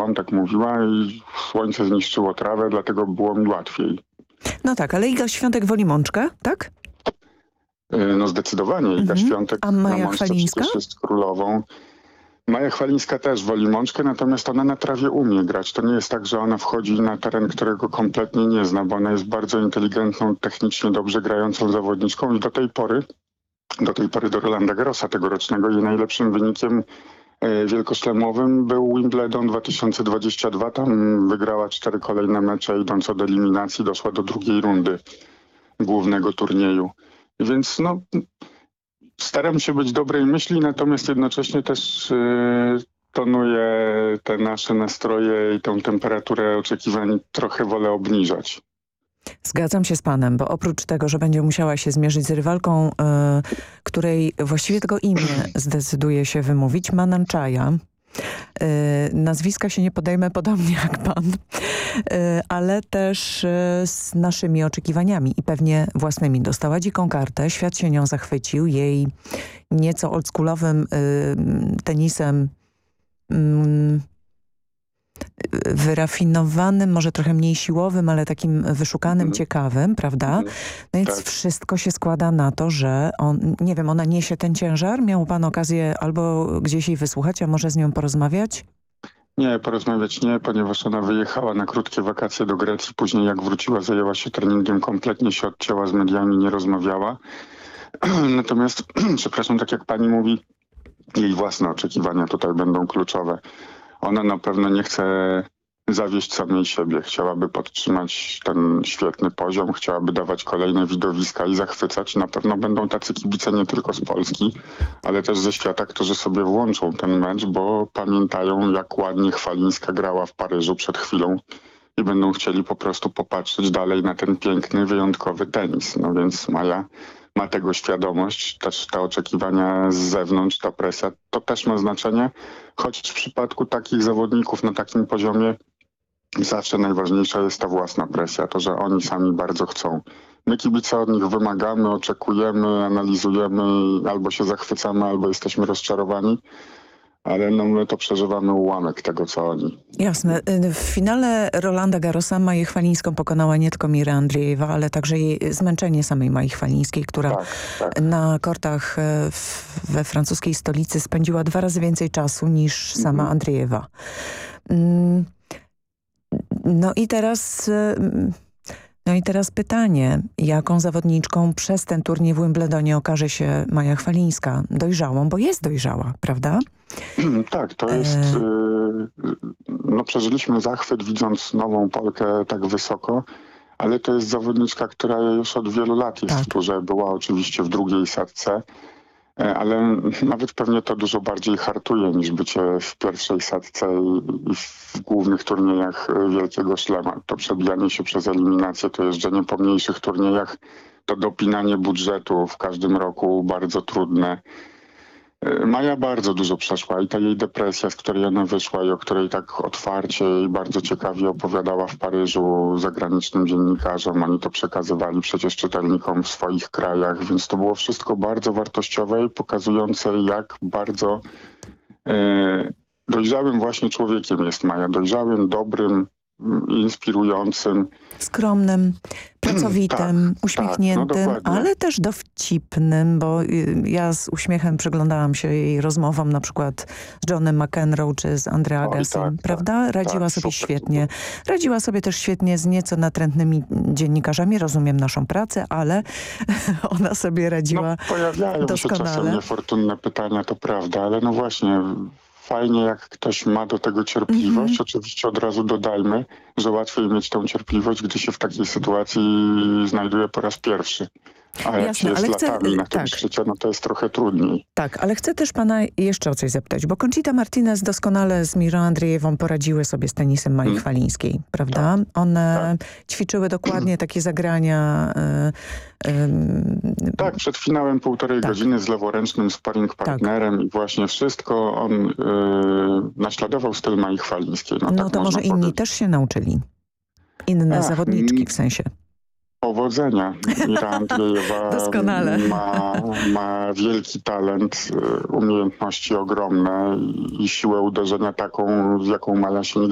krzyczałam, tak mówiła i słońce zniszczyło trawę, dlatego było mi łatwiej. No tak, ale Iga Świątek woli Mączkę, tak? No zdecydowanie. Iga Świątek A na Maja Mączce Chwalińska? przecież jest królową. Maja Chwalińska też woli Mączkę, natomiast ona na trawie umie grać. To nie jest tak, że ona wchodzi na teren, którego kompletnie nie zna, bo ona jest bardzo inteligentną, technicznie dobrze grającą zawodniczką i do tej pory do Rolanda Garrosa tegorocznego jej najlepszym wynikiem wielkoszlemowym był Wimbledon 2022. Tam wygrała 4 kolejne mecze, idąc od eliminacji, doszła do drugiej rundy głównego turnieju. Więc staram się być dobrej myśli, natomiast jednocześnie też tonuję te nasze nastroje i tę temperaturę oczekiwań trochę wolę obniżać. Zgadzam się z panem, bo oprócz tego, że będzie musiała się zmierzyć z rywalką, której właściwie tylko imię zdecyduje się wymówić, Mananczaja. Nazwiska się nie podejmę podobnie jak pan, ale też z naszymi oczekiwaniami i pewnie własnymi. Dostała dziką kartę, świat się nią zachwycił, jej nieco oldschoolowym tenisem wyrafinowanym, może trochę mniej siłowym, ale takim wyszukanym, ciekawym, prawda? No więc wszystko się składa na to, że ona niesie ten ciężar? Miał pan okazję albo gdzieś jej wysłuchać, a może z nią porozmawiać? Nie, porozmawiać nie, ponieważ ona wyjechała na krótkie wakacje do Grecji. Później jak wróciła, zajęła się treningiem, kompletnie się odcięła z mediami, nie rozmawiała. Natomiast, przepraszam, tak jak pani mówi, jej własne oczekiwania tutaj będą kluczowe. Ona na pewno nie chce zawieść samej siebie. Chciałaby podtrzymać ten świetny poziom, chciałaby dawać kolejne widowiska i zachwycać. Na pewno będą tacy kibice nie tylko z Polski, ale też ze świata, którzy sobie włączą ten mecz, bo pamiętają, jak ładnie Chwalińska grała w Paryżu przed chwilą i będą chcieli po prostu popatrzeć dalej na ten piękny, wyjątkowy tenis. No więc Maja ma tego świadomość, też te oczekiwania z zewnątrz, ta presja, to też ma znaczenie, choć w przypadku takich zawodników na takim poziomie zawsze najważniejsza jest ta własna presja, to, że oni sami bardzo chcą. My kibice od nich wymagamy, oczekujemy, analizujemy, albo się zachwycamy, albo jesteśmy rozczarowani, ale my to przeżywamy ułamek tego, co oni. Jasne. W finale Rolanda Garrosa Maję Chwalińską pokonała nie tylko Mira Andriejewa, ale także jej zmęczenie samej Mai Chwalińskiej, która na kortach we francuskiej stolicy spędziła 2 razy więcej czasu niż sama Andriejewa. No i teraz pytanie, jaką zawodniczką przez ten turniej w Wimbledonie okaże się Maja Chwalińska? Dojrzałą, bo jest dojrzała, prawda? Tak, to jest... przeżyliśmy zachwyt, widząc nową Polkę tak wysoko, ale to jest zawodniczka, która już od wielu lat jest w turze. Była oczywiście w drugiej setce, ale nawet pewnie to dużo bardziej hartuje niż bycie w pierwszej setce i w głównych turniejach Wielkiego Szlema. To przebijanie się przez eliminację, to jeżdżenie po mniejszych turniejach, to dopinanie budżetu w każdym roku bardzo trudne. Maja bardzo dużo przeszła i ta jej depresja, z której ona wyszła i o której tak otwarcie i bardzo ciekawie opowiadała w Paryżu zagranicznym dziennikarzom. Oni to przekazywali przecież czytelnikom w swoich krajach, więc to było wszystko bardzo wartościowe i pokazujące, jak bardzo dojrzałym właśnie człowiekiem jest Maja. Dojrzałym, dobrym, inspirującym. Skromnym, pracowitym, uśmiechniętym, ale też dowcipnym, bo ja z uśmiechem przyglądałam się jej rozmowom na przykład z Johnem McEnroe czy z Andre Agassem, prawda? Radziła sobie świetnie. Radziła sobie też świetnie z nieco natrętnymi dziennikarzami. Rozumiem naszą pracę, ale ona sobie radziła pojawiają doskonale. Się czasem niefortunne pytania, to prawda, ale no właśnie... Fajnie, jak ktoś ma do tego cierpliwość. Oczywiście od razu dodajmy, że łatwiej mieć tę cierpliwość, gdy się w takiej sytuacji znajduje po raz pierwszy. A jak się jest latami na tym szczycie, no to jest trochę trudniej. Tak, ale chcę też pana jeszcze o coś zapytać, bo Conchita Martinez doskonale z Mirą Andrejewą poradziły sobie z tenisem Mai Chwalińskiej, prawda? One ćwiczyły dokładnie takie zagrania. Tak, przed finałem 1,5 godziny z leworęcznym sparring partnerem i właśnie wszystko on naśladował styl Mai Chwalińskiej. No to może inni też się nauczyli. Inne zawodniczki w sensie. Powodzenia. Mira Andriejewa ma wielki talent, umiejętności ogromne i siłę uderzenia taką, z jaką Maja się